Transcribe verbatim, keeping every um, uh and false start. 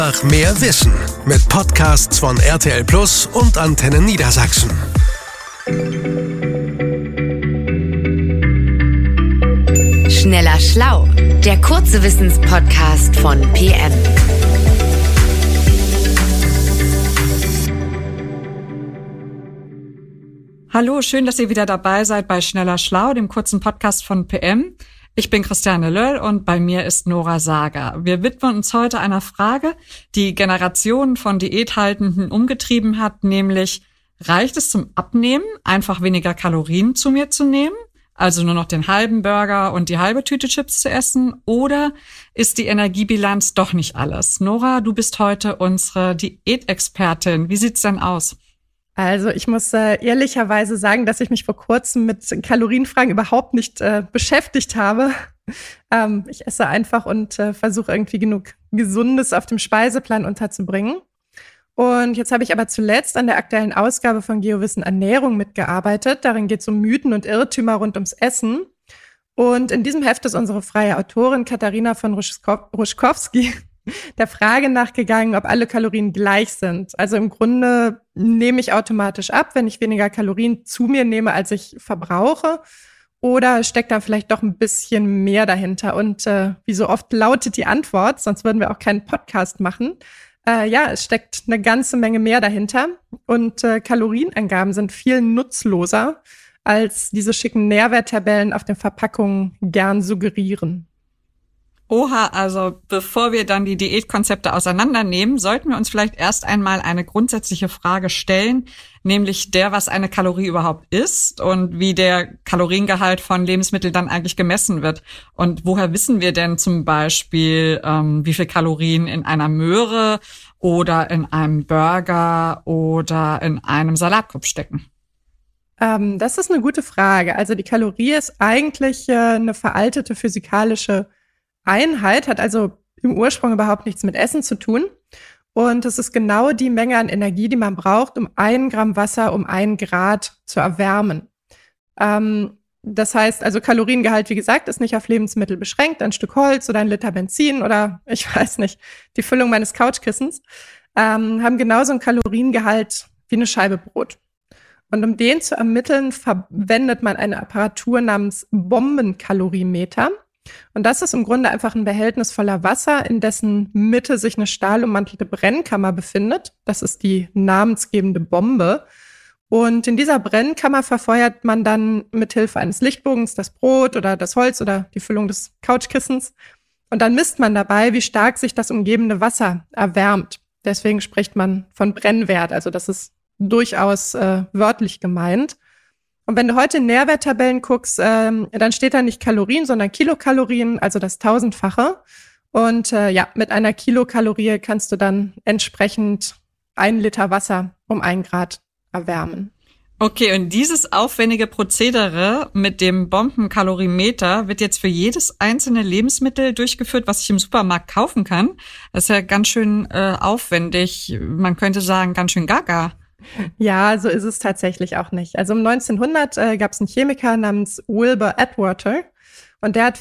Nach mehr Wissen mit Podcasts von R T L Plus und Antenne Niedersachsen. Schneller Schlau, der kurze Wissenspodcast von P M. Hallo, schön, dass ihr wieder dabei seid bei Schneller Schlau, dem kurzen Podcast von P M. Ich bin Christiane Löll und bei mir ist Nora Sager. Wir widmen uns heute einer Frage, die Generationen von Diäthaltenden umgetrieben hat, nämlich: Reicht es zum Abnehmen, einfach weniger Kalorien zu mir zu nehmen, also nur noch den halben Burger und die halbe Tüte Chips zu essen, oder ist die Energiebilanz doch nicht alles? Nora, du bist heute unsere Diätexpertin. Wie sieht's denn aus? Also ich muss äh, ehrlicherweise sagen, dass ich mich vor kurzem mit Kalorienfragen überhaupt nicht äh, beschäftigt habe. Ähm, ich esse einfach und äh, versuche irgendwie genug Gesundes auf dem Speiseplan unterzubringen. Und jetzt habe ich aber zuletzt an der aktuellen Ausgabe von GeoWissen Ernährung mitgearbeitet. Darin geht es um Mythen und Irrtümer rund ums Essen. Und in diesem Heft ist unsere freie Autorin Katharina von Ruschkowski der Frage nachgegangen, ob alle Kalorien gleich sind. Also im Grunde nehme ich automatisch ab, wenn ich weniger Kalorien zu mir nehme, als ich verbrauche. Oder steckt da vielleicht doch ein bisschen mehr dahinter? Und äh, wie so oft lautet die Antwort, sonst würden wir auch keinen Podcast machen. Äh, ja, es steckt eine ganze Menge mehr dahinter. Und äh, Kalorienangaben sind viel nutzloser, als diese schicken Nährwerttabellen auf den Verpackungen gern suggerieren. Oha, also bevor wir dann die Diätkonzepte auseinandernehmen, sollten wir uns vielleicht erst einmal eine grundsätzliche Frage stellen, nämlich der, was eine Kalorie überhaupt ist und wie der Kaloriengehalt von Lebensmitteln dann eigentlich gemessen wird. Und woher wissen wir denn zum Beispiel, ähm, wie viel Kalorien in einer Möhre oder in einem Burger oder in einem Salatkopf stecken? Ähm, das ist eine gute Frage. Also die Kalorie ist eigentlich äh, eine veraltete physikalische Einheit, hat also im Ursprung überhaupt nichts mit Essen zu tun. Und es ist genau die Menge an Energie, die man braucht, um ein Gramm Wasser um ein Grad zu erwärmen. Ähm, das heißt, also Kaloriengehalt, wie gesagt, ist nicht auf Lebensmittel beschränkt. Ein Stück Holz oder ein Liter Benzin oder, ich weiß nicht, die Füllung meines Couchkissens ähm, haben genauso einen Kaloriengehalt wie eine Scheibe Brot. Und um den zu ermitteln, verwendet man eine Apparatur namens Bombenkalorimeter. Und das ist im Grunde einfach ein Behältnis voller Wasser, in dessen Mitte sich eine stahlummantelte Brennkammer befindet. Das ist die namensgebende Bombe. Und in dieser Brennkammer verfeuert man dann mithilfe eines Lichtbogens das Brot oder das Holz oder die Füllung des Couchkissens. Und dann misst man dabei, wie stark sich das umgebende Wasser erwärmt. Deswegen spricht man von Brennwert. Also das ist durchaus äh, wörtlich gemeint. Und wenn du heute in Nährwerttabellen guckst, ähm, dann steht da nicht Kalorien, sondern Kilokalorien, also das Tausendfache. Und äh, ja, mit einer Kilokalorie kannst du dann entsprechend ein Liter Wasser um ein Grad erwärmen. Okay, und dieses aufwendige Prozedere mit dem Bombenkalorimeter wird jetzt für jedes einzelne Lebensmittel durchgeführt, was ich im Supermarkt kaufen kann. Das ist ja ganz schön äh, aufwendig. Man könnte sagen, ganz schön gaga. Ja, so ist es tatsächlich auch nicht. Also um neunzehnhundert äh, gab es einen Chemiker namens Wilbur Atwater und der hat